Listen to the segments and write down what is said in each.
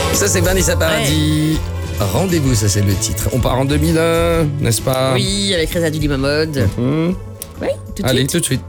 Ça, c'est Vanessa Paradis. Ouais. Rendez-vous, ça, c'est le titre. On part en 2001, n'est-ce pas? Oui, avec Reza du Limamode. Oui, tout de Allez, suite. tout de suite.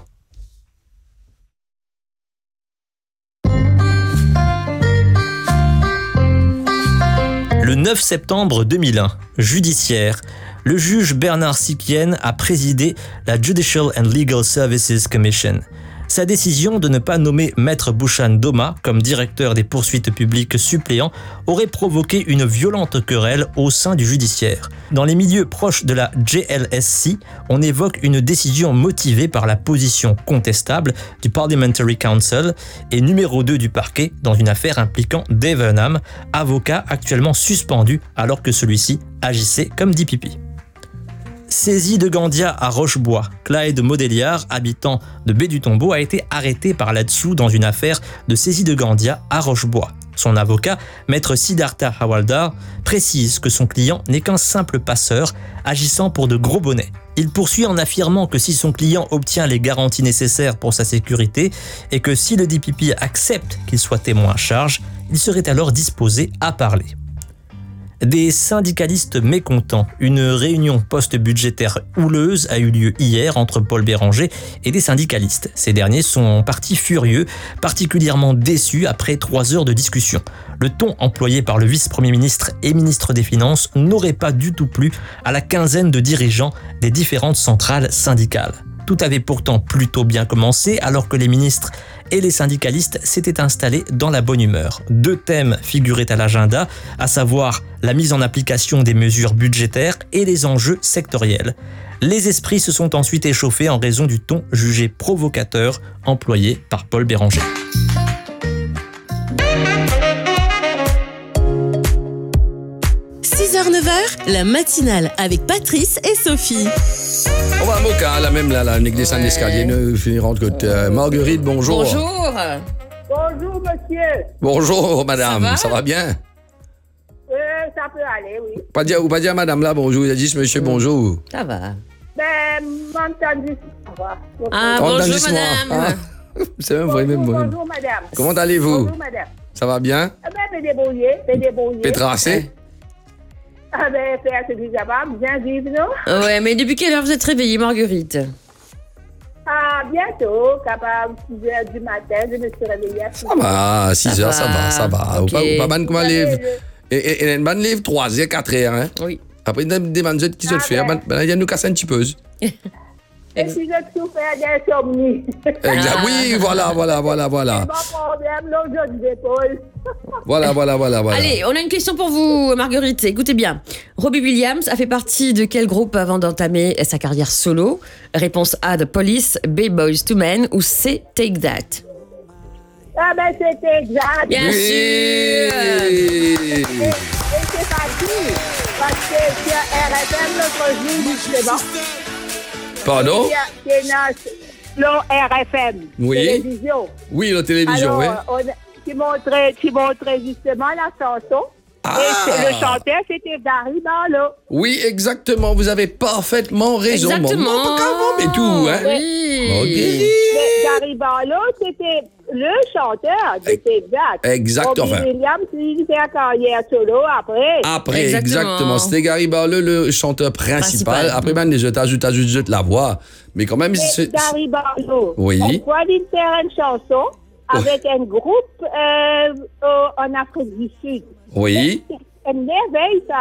Le 9 septembre 2001, judiciaire, le juge Bernard Sikien a présidé la Judicial and Legal Services Commission. Sa décision de ne pas nommer Maître Bhushan Doma comme directeur des poursuites publiques suppléant aurait provoqué une violente querelle au sein du judiciaire. Dans les milieux proches de la JLSC, on évoque une décision motivée par la position contestable du Parliamentary Council et numéro 2 du parquet dans une affaire impliquant Dave Hurnham, avocat actuellement suspendu alors que celui-ci agissait comme DPP. Saisie de Gandia à Rochebois, Clyde Modéliard, habitant de Baie-du-Tombeau, a été arrêté par là-dessous dans une affaire de saisie de Gandia à Rochebois. Son avocat, maître Siddhartha Hawaldar, précise que son client n'est qu'un simple passeur agissant pour de gros bonnets. Il poursuit en affirmant que si son client obtient les garanties nécessaires pour sa sécurité et que si le DPP accepte qu'il soit témoin à charge, il serait alors disposé à parler. Des syndicalistes mécontents. Une réunion post-budgétaire houleuse a eu lieu hier entre Paul Béranger et des syndicalistes. Ces derniers sont partis furieux, particulièrement déçus après 3 heures de discussion. Le ton employé par le vice-premier ministre et ministre des Finances n'aurait pas du tout plu à la quinzaine de dirigeants des différentes centrales syndicales. Tout avait pourtant plutôt bien commencé alors que les ministres et les syndicalistes s'étaient installés dans la bonne humeur. 2 thèmes figuraient à l'agenda, à savoir la mise en application des mesures budgétaires et les enjeux sectoriels. Les esprits se sont ensuite échauffés en raison du ton jugé provocateur employé par Paul Béranger. La matinale avec Patrice et Sophie. On va à Moka, là même, là, avec des scènes d'escalier, nous finirons de côté. Marguerite, bonjour. Bonjour. Bonjour, monsieur. Bonjour, madame. Ça va bien? Ça peut aller, oui. Pas dire madame là, bonjour. Il a dit monsieur, bonjour. Ça va. Ben, m'entendez, ça va. Ah, bonjour, madame. C'est même vrai, même vrai. Bonjour, madame. Comment allez-vous? Bonjour, madame. Ça va bien? Ben, fais débrouiller. Pétrassé? Ah, ben, faire suffisamment, bien vivre, non? Ouais, mais depuis quelle heure vous êtes réveillée, Marguerite? Ah, bientôt, capable 6 heures du matin, je me suis réveillée. Ça va, 6 heures, ça va. Okay. Ou pas ban comment livre. Et une bonne livre 3 heures, 4 heures, hein? Oui. Après, des manchettes qui se fait, il y a nous casser un petit peu. Et si je souffre d'insomnie. Exact. Oui, voilà. C'est mon problème, l'autre d'épaule. Voilà. Allez, on a une question pour vous, Marguerite. Écoutez bien. Robbie Williams a fait partie de quel groupe avant d'entamer sa carrière solo? Réponse A, The Police, B, Boyz II Men ou C, Take That. Ah ben, c'était exact. Bien sûr. Et c'est facile, parce que sur RFM, l'autre jour, justement. Pardon? Le RFM, Oui. télévision. Oui, la télévision, Alors, oui. Tu montrais justement la chanson. Et le chanteur, c'était Gary Barlow. Oui, exactement. Vous avez parfaitement raison. Exactement. Mais tout, hein? Oui. Mais Gary Barlow, c'était le chanteur de Exact. Exact, Robbie enfin. Williams, il fait la carrière solo après. Après, exactement. C'était Gary Barlow, le chanteur principal. Après, ben, je t'ajoute la voix. Mais quand même, Mais Gary Barlow, Oui. pourquoi il fait une chanson avec un groupe en Afrique du Sud? Oui. C'est une merveille, ça.